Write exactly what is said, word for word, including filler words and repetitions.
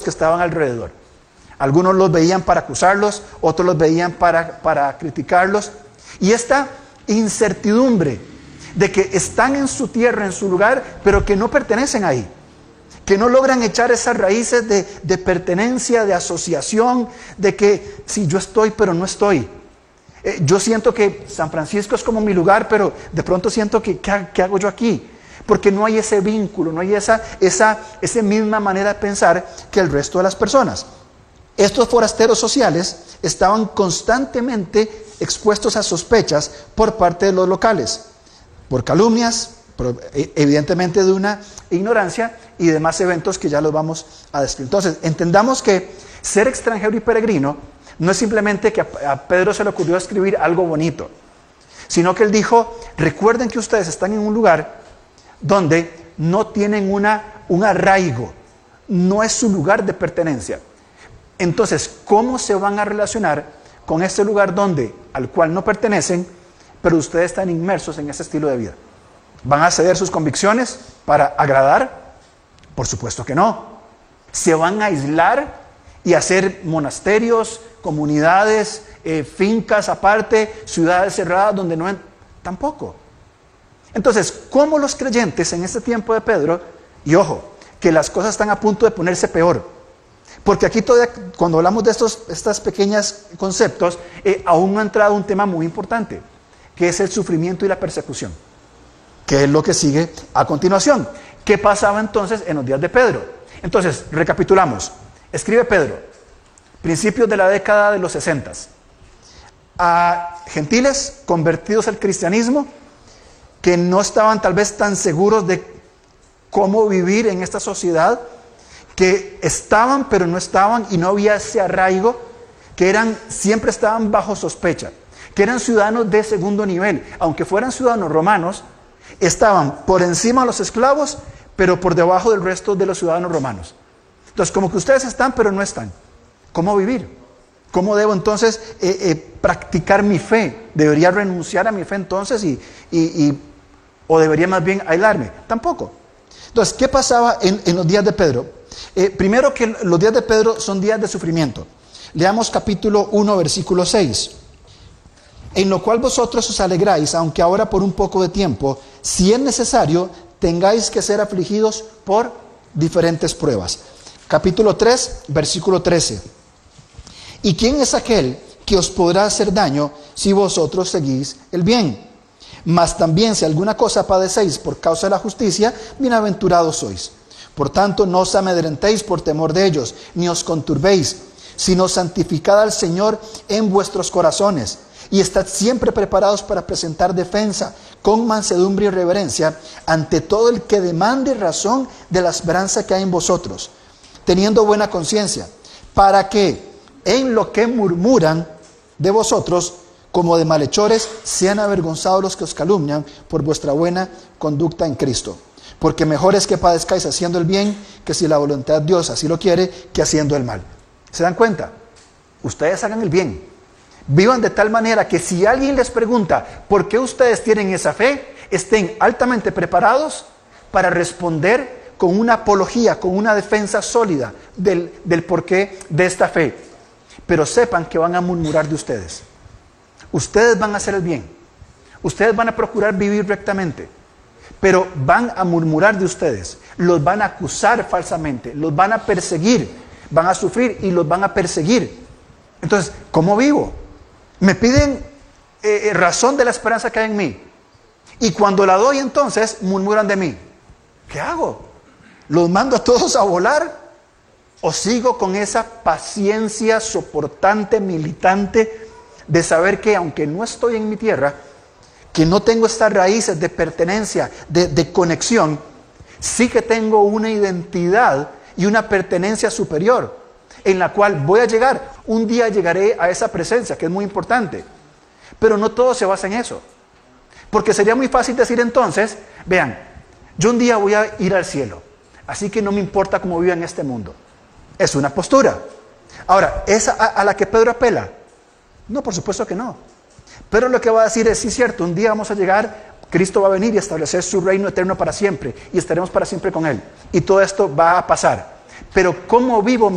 que estaban alrededor. Algunos los veían para acusarlos, otros los veían para, para criticarlos. Y esta incertidumbre de que están en su tierra, en su lugar, pero que no pertenecen ahí. Que no logran echar esas raíces de, de pertenencia, de asociación, de que sí, yo estoy, pero no estoy. Eh, yo siento que San Francisco es como mi lugar, pero de pronto siento que, ¿qué, qué hago yo aquí? Porque no hay ese vínculo, no hay esa, esa, esa misma manera de pensar que el resto de las personas. Estos forasteros sociales estaban constantemente expuestos a sospechas por parte de los locales, por calumnias, evidentemente de una ignorancia y demás eventos que ya los vamos a describir. Entonces, entendamos que ser extranjero y peregrino no es simplemente que a Pedro se le ocurrió escribir algo bonito, sino que él dijo, recuerden que ustedes están en un lugar donde no tienen una, un arraigo, no es su lugar de pertenencia. Entonces, ¿cómo se van a relacionar con este lugar donde, al cual no pertenecen, pero ustedes están inmersos en ese estilo de vida? ¿Van a ceder sus convicciones para agradar? Por supuesto que no. ¿Se van a aislar y hacer monasterios, comunidades, eh, fincas aparte, ciudades cerradas donde no... En... Tampoco. Entonces, ¿cómo los creyentes en este tiempo de Pedro, y ojo, que las cosas están a punto de ponerse peor? Porque aquí todavía, cuando hablamos de estos estos pequeños conceptos, eh, aún no ha entrado un tema muy importante, que es el sufrimiento y la persecución, que es lo que sigue a continuación. ¿Qué pasaba entonces en los días de Pedro? Entonces, recapitulamos. Escribe Pedro, principios de la década de los sesentas, a gentiles convertidos al cristianismo, que no estaban tal vez tan seguros de cómo vivir en esta sociedad, que estaban pero no estaban y no había ese arraigo, que eran, siempre estaban bajo sospecha, que eran ciudadanos de segundo nivel, aunque fueran ciudadanos romanos, estaban por encima de los esclavos, pero por debajo del resto de los ciudadanos romanos. Entonces, como que ustedes están pero no están. ¿Cómo vivir? ¿Cómo debo entonces eh, eh, practicar mi fe? ¿Debería renunciar a mi fe entonces y, y, y, o debería más bien aislarme? Tampoco. Entonces, ¿qué pasaba en, en los días de Pedro? Eh, primero que los días de Pedro son días de sufrimiento. Leamos capítulo uno, versículo seis. En lo cual vosotros os alegráis, aunque ahora por un poco de tiempo, si es necesario, tengáis que ser afligidos por diferentes pruebas. Capítulo tres, versículo trece. ¿Y quién es aquel que os podrá hacer daño si vosotros seguís el bien? Mas también si alguna cosa padecéis por causa de la justicia, bienaventurados sois. Por tanto, no os amedrentéis por temor de ellos, ni os conturbéis, sino santificad al Señor en vuestros corazones, y estad siempre preparados para presentar defensa, con mansedumbre y reverencia, ante todo el que demande razón de la esperanza que hay en vosotros, teniendo buena conciencia, para que en lo que murmuran de vosotros, como de malhechores, sean avergonzados los que os calumnian por vuestra buena conducta en Cristo. Porque mejor es que padezcáis haciendo el bien, que si la voluntad de Dios así lo quiere, que haciendo el mal. ¿Se dan cuenta? Ustedes hagan el bien. Vivan de tal manera que si alguien les pregunta por qué ustedes tienen esa fe, estén altamente preparados para responder con una apología, con una defensa sólida del, del porqué de esta fe. Pero sepan que van a murmurar de ustedes. Ustedes van a hacer el bien. Ustedes van a procurar vivir rectamente. Pero van a murmurar de ustedes, los van a acusar falsamente, los van a perseguir, van a sufrir y los van a perseguir. Entonces, ¿cómo vivo? Me piden eh, razón de la esperanza que hay en mí. Y cuando la doy entonces, murmuran de mí. ¿Qué hago? ¿Los mando a todos a volar? ¿O sigo con esa paciencia soportante, militante, de saber que aunque no estoy en mi tierra, que no tengo estas raíces de pertenencia, de, de conexión, sí que tengo una identidad y una pertenencia superior, en la cual voy a llegar, un día llegaré a esa presencia, que es muy importante, pero no todo se basa en eso, porque sería muy fácil decir entonces, vean, yo un día voy a ir al cielo, así que no me importa cómo viva en este mundo. Es una postura. Ahora, ¿es a, a la que Pedro apela? No, por supuesto que no. Pero lo que va a decir es, sí, cierto, un día vamos a llegar, Cristo va a venir y establecer su reino eterno para siempre, y estaremos para siempre con Él. Y todo esto va a pasar. Pero ¿cómo vivo